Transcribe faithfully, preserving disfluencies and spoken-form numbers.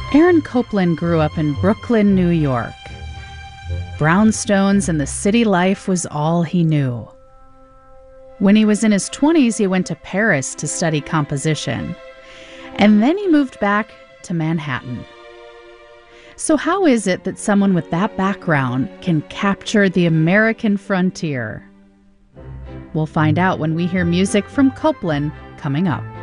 Aaron Copland grew up in Brooklyn, New York. Brownstones and the city life was all he knew. When he was in his twenties, he went to Paris to study composition. And then he moved back to Manhattan. So how is it that someone with that background can capture the American frontier? We'll find out when we hear music from Copland coming up.